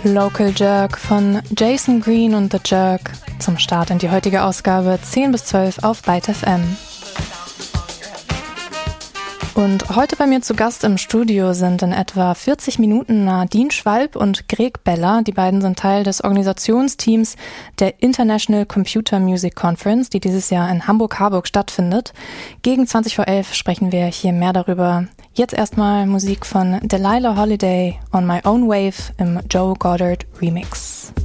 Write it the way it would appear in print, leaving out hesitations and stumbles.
Local Jerk von Jason Green und The Jerk zum Start in die heutige Ausgabe 10 bis 12 auf Byte FM. Und heute bei mir zu Gast im Studio sind in etwa 40 Minuten Nadine Schwalb und Greg Beller. Die beiden sind Teil des Organisationsteams der International Computer Music Conference, die dieses Jahr in Hamburg-Harburg stattfindet. Gegen 20 vor 11 sprechen wir hier mehr darüber. Jetzt erstmal Musik von Delilah Holiday, On My Own Wave im Joe Goddard Remix.